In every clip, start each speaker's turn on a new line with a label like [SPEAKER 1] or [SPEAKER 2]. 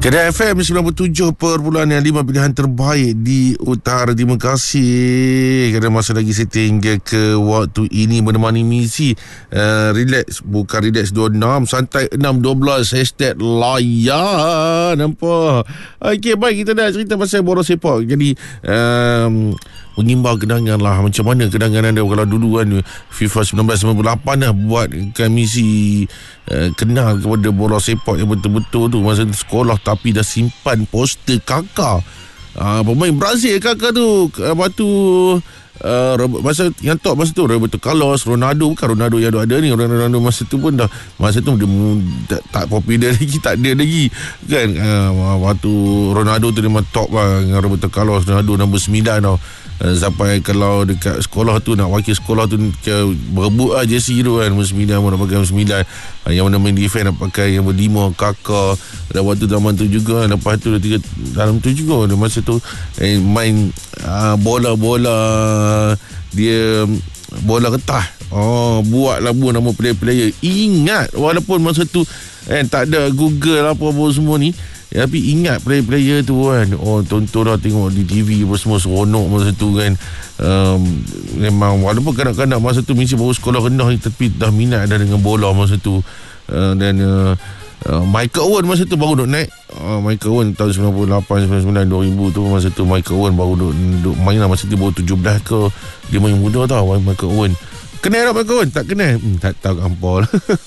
[SPEAKER 1] Kedah FM 97.5 pilihan terbaik di utara. Terima kasih kerana masa lagi setia hingga ke waktu ini menemani misi relax, bukan relax 26, santai 6.12, hashtag layan. Nampak? Okey, baik, kita dah cerita pasal bola sepak. Jadi mengimbau kenangan lah. Macam mana kenangan anda kalau dulu kan FIFA 1998 dah buat misi kenal kepada bola sepak yang betul-betul tu. Masa sekolah tapi dah simpan poster Kakak, pemain Brazil Kakak tu. Lepas tu masa yang top masa tu Roberto Carlos, Ronaldo. Bukan Ronaldo yang ada ni, Ronaldo masa tu pun dah, masa tu dia tak popular lagi, tak ada lagi kan. Waktu Ronaldo tu memang top lah dengan Roberto Carlos. Ronaldo nombor 9 tau. Sampai kalau dekat sekolah tu nak wakil sekolah tu berebut lah jersey tu kan, nombor 9 pun nak pakai nombor 9. Yang mana main defense nak pakai nombor 5 Kakak. Dan waktu zaman tu juga, lepas tu dalam tu juga masa tu main bola-bola dia bola getah. Buat labu nama player-player. Ingat walaupun masa tu tak ada Google apa-apa semua ni, tapi ingat player-player tu kan. Tonton lah, tengok di TV apa semua, seronok masa tu kan. Memang walaupun kadang-kadang masa tu mesti baru sekolah rendah ni, tapi dah minat dah dengan bola masa tu. Dan Michael Owen masa tu baru duk naik. Michael Owen tahun 98, 99, 2000 tu. Masa tu Michael Owen baru duk main lah. Masa tu baru 17 ke. Dia main muda tau Michael Owen. Kenal tak Michael Owen? Tak kenal? Tak tahu ampol.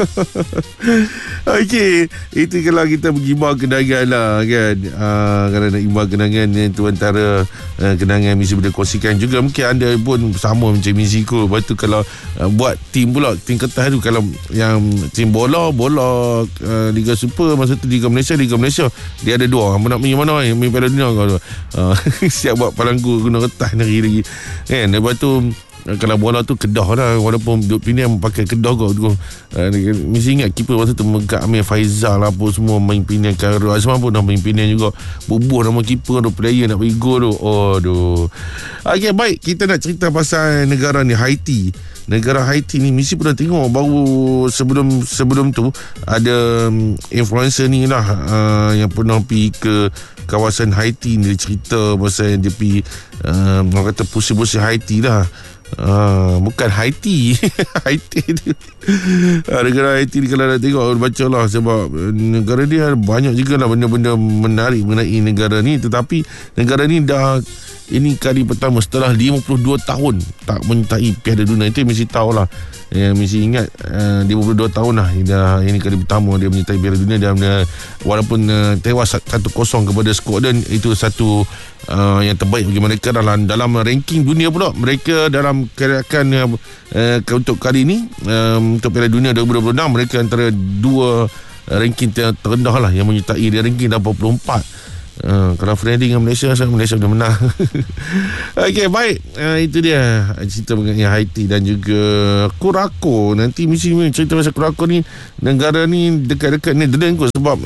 [SPEAKER 1] Okey, itu kalau kita bergimbal kenangan lah kan. Kalau nak gimbal kenangan itu antara kenangan misi boleh kongsikan juga. Mungkin anda pun sama macam misi ko. Lepas tu kalau buat tim pula, tim kertas tu, kalau yang tim bola Liga Super, masa tu Liga Malaysia, dia ada dua. Nak main mana main Piala Dunia kau tu. Siap buat palangku guna kertas lagi kan. Lepas tu kalau bola tu Kedah lah, walaupun duduk Penang pakai Kedah kot tu. Mesti ingat keeper masa tu Megak Amir Faizal lah, apa semua main Penang. Khairul Azman pun dah main Penang juga. Bubuh nama keeper tu, player nak pergi gol tu. Aduh. Okay, baik, kita nak cerita pasal negara ni, Haiti. Negara Haiti ni mesti pernah tengok. Baru sebelum tu ada influencer ni lah, yang pernah pergi ke kawasan Haiti ni. Dia cerita pasal dia pergi orang kata pusing-pusing Haiti lah. Bukan Haiti. Haiti tu negara Haiti ni, kalau nak tengok baca lah, sebab negara dia banyak juga lah benda-benda menarik mengenai negara ni. Tetapi negara ni dah, ini kali pertama setelah 52 tahun tak menyertai Piala Dunia. Itu mesti tahulah, mesti ingat 52 tahun lah ini kali pertama dia menyertai Piala Dunia. Dan walaupun tewas 1-0 kepada Scotland, itu satu yang terbaik bagi mereka dalam ranking dunia pula. Mereka dalam kirakan untuk kali ini, untuk Piala Dunia 2026, mereka antara dua ranking terendah lah yang menyertai. Dia ranking 84. Kalau friendly dengan Malaysia, Malaysia dah menang. Okey, baik, itu dia cerita mengenai Haiti dan juga Curacao. Nanti mesti cerita pasal Curacao ni. Negara ni dekat-dekat Netherlands kot. Sebab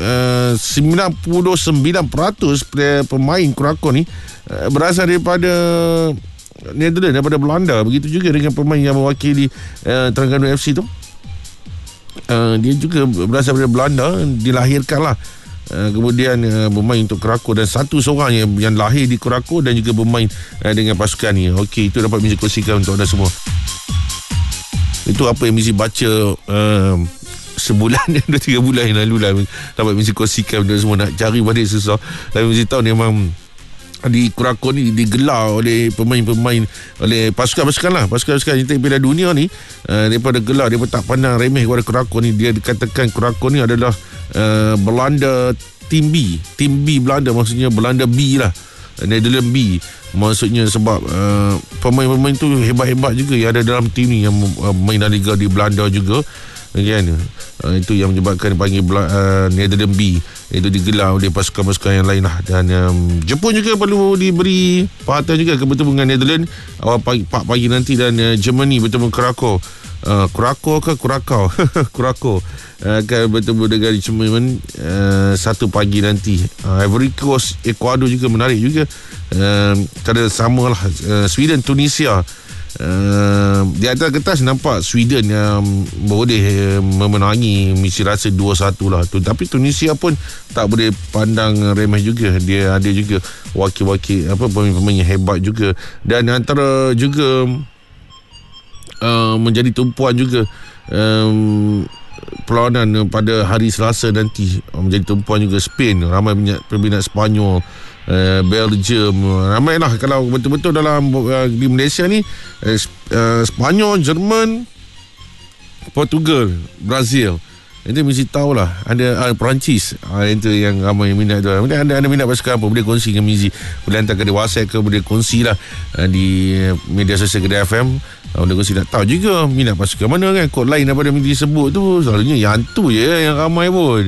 [SPEAKER 1] 99% pemain Curacao ni berasal daripada Netherlands, daripada Belanda. Begitu juga dengan pemain yang mewakili Terengganu FC tu. Dia juga berasal daripada Belanda, dilahirkan lah. Kemudian bermain untuk Curacao, dan satu seorang yang lahir di Curacao dan juga bermain dengan pasukan ni. Okey, itu dapat mesti kongsikan untuk anda semua. Itu apa yang mesti baca sebulan 2-3 bulan yang lalu lah. Dapat mesti kongsikan untuk semua. Nak cari balik susah. Tapi mesti tahu ni memang di Curacao ni digelar oleh pemain-pemain, oleh pasukan-pasukan lah, pasukan-pasukan yang Piala Dunia ni. Daripada gelar, dia tak pandang remeh kepada Curacao ni. Dia dikatakan Curacao ni adalah Belanda Tim B Belanda, maksudnya Belanda B lah, Netherlands B maksudnya. Sebab pemain-pemain tu hebat-hebat juga yang ada dalam tim ni, yang main dalam liga di Belanda juga kan. Itu yang menyebabkan dipanggil Netherlands B. Itu digelar oleh pasukan-pasukan yang lain lah. Dan Jepun juga perlu diberi perhatian juga, bertemu dengan Netherlands awal pagi nanti. Dan Germany bertemu Curacao. Curacao akan bertemu dengan Jerman 1 pagi nanti. Ivory Coast, Ecuador juga menarik juga. Kerana samalah Sweden, Tunisia Di atas kertas nampak Sweden yang boleh memenangi misi rasa 2-1 lah tu. Tapi Tunisia pun tak boleh pandang remeh juga. Dia ada juga wakil-wakil pemain-pemain yang hebat juga. Dan antara juga menjadi tumpuan juga perlawanan pada hari Selasa nanti, menjadi tumpuan juga Spain. Ramai peminat Sepanyol, Belgium, ramailah. Kalau betul-betul dalam di Malaysia ni, Sepanyol, Jerman, Portugal, Brazil, itu mesti tahulah. Ada Perancis, itu yang ramai minat tu. Anda minat pasukan apa, boleh kongsi dengan Mizi, boleh hantar ke WhatsApp ke, boleh kongsi lah di media sosial Kedah FM. Boleh kongsi, nak tahu juga minat pasukan mana kan. Kod lain daripada Mizi sebut tu, selalunya yang tu je yang ramai pun.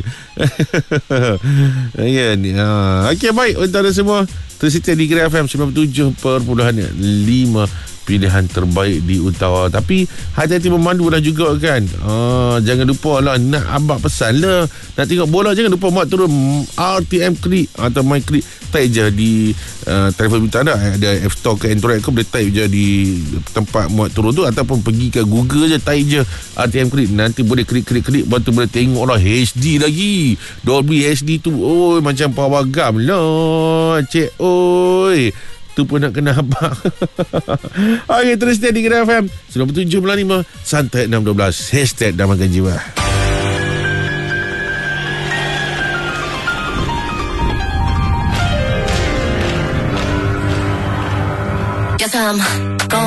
[SPEAKER 1] Ya ni. Okey, baik untuk anda semua, terus setia di Kedah FM 97.5, pilihan terbaik di utara. Tapi hati-hati memandu lah juga kan. Jangan lupa lah, nak abang pesan lah, nak tengok bola, jangan lupa mak turun RTM Klik atau My Klik. Type je di telefon pintar ada App Store ke Android ke, boleh type je di tempat mak turun tu, ataupun pergi ke Google je, type je RTM Klik. Nanti boleh klik, lepas tu boleh tengok lah HD lagi, Dolby HD tu. Macam pawagam lah cik. Tu pun nak kena abang. Okey, terus stay di Kedah FM 97.5, Santai 612, #Damakan Jiwa.
[SPEAKER 2] Guess I'm